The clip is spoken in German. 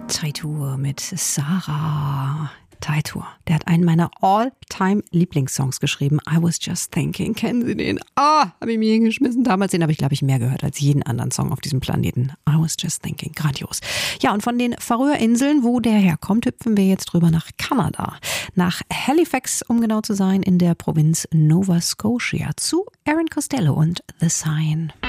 Teitur mit Sarah. Teitur, der hat einen meiner All-Time-Lieblingssongs geschrieben. I Was Just Thinking. Kennen Sie den? Habe ich mir hingeschmissen. Damals den habe ich, glaube ich, mehr gehört als jeden anderen Song auf diesem Planeten. I Was Just Thinking. Grandios. Ja, und von den Färöerinseln, wo der herkommt, hüpfen wir jetzt drüber nach Kanada. Nach Halifax, um genau zu sein, in der Provinz Nova Scotia. Zu Aaron Costello und The Sign.